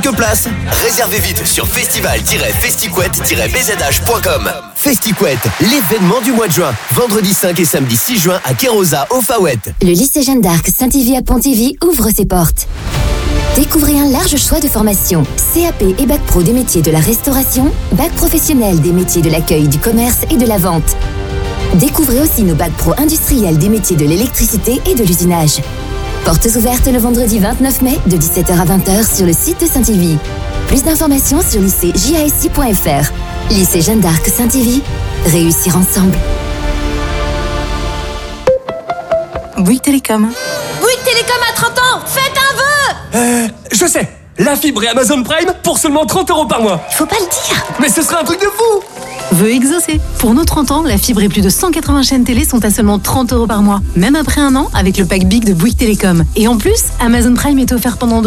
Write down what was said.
Que place? Réservez vite sur festival-festicouette-bzh.com. Festicouette, l'événement du mois de juin. Vendredi 5 et samedi 6 juin à Kérosa, au Fawet. Le lycée Jeanne d'Arc Saint-Yvi à Pontivy ouvre ses portes. Découvrez un large choix de formations. CAP et Bac Pro des métiers de la restauration, Bac professionnel des métiers de l'accueil, du commerce et de la vente. Découvrez aussi nos Bac Pro industriels des métiers de l'électricité et de l'usinage. Portes ouvertes le vendredi 29 mai de 17h à 20h sur le site de Saint-Yvi. Plus d'informations sur lycée-jasc.fr. Lycée Jeanne d'Arc Saint-Yvi. Réussir ensemble. Bouygues Télécom. Bouygues Télécom à 30 ans. Faites un vœu. Je sais. La fibre et Amazon Prime pour seulement 30 € par mois. Il faut pas le dire. Mais ce serait un truc de fou. Vœu exaucé. Pour nos 30 ans, la fibre et plus de 180 chaînes télé sont à seulement 30 € par mois. Même après un an, avec le pack Big de Bouygues Télécom. Et en plus, Amazon Prime est offert pendant